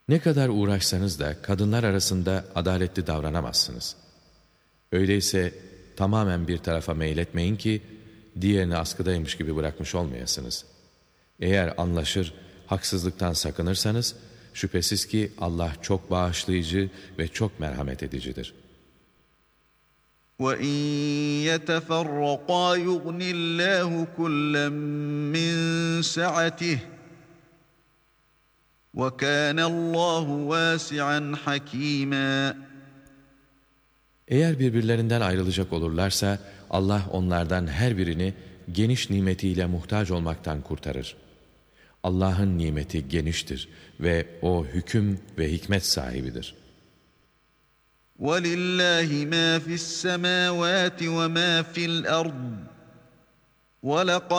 Ne kadar uğraşsanız da kadınlar arasında adaletli davranamazsınız. Öyleyse tamamen bir tarafa meyletmeyin ki diğerini askıdaymış gibi bırakmış olmayasınız. Eğer anlaşır, haksızlıktan sakınırsanız şüphesiz ki Allah çok bağışlayıcı ve çok merhamet edicidir. وَاِنْ يَتَفَرَّقَا يُغْنِ اللّٰهُ كُلًّا مِّنْ سَعَتِهِ وَكَانَ اللّٰهُ وَاسِعًا حَك۪يمًا. Eğer birbirlerinden ayrılacak olurlarsa Allah onlardan her birini geniş nimetiyle muhtaç olmaktan kurtarır. Allah'ın nimeti geniştir ve O hüküm ve hikmet sahibidir. وَلِلَّهِ مَا فِي السَّمَاوَاتِ وَمَا فِي الْأَرْضِ وَلَقَدْ